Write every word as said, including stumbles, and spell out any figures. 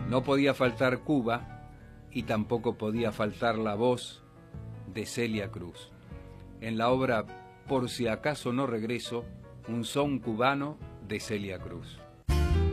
No podía faltar Cuba y tampoco podía faltar la voz de Celia Cruz. En la obra Por si acaso no regreso, un son cubano de Celia Cruz.